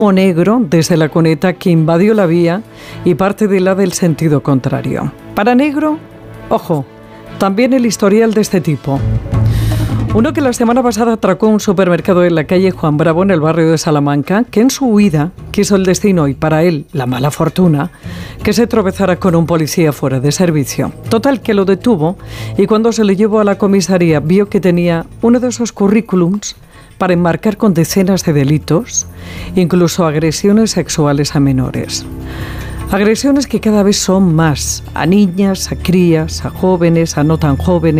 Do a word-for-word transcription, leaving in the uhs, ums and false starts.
o negro desde la cuneta que invadió la vía y parte de la del sentido contrario. Para negro, ojo, también el historial de este tipo. Uno que la semana pasada atracó un supermercado en la calle Juan Bravo, en el barrio de Salamanca, que en su huida quiso el destino y para él la mala fortuna que se tropezara con un policía fuera de servicio. Total, que lo detuvo y cuando se le llevó a la comisaría vio que tenía uno de esos currículums para enmarcar con decenas de delitos, incluso agresiones sexuales a menores. Agresiones que cada vez son más, a niñas, a crías, a jóvenes, a no tan jóvenes.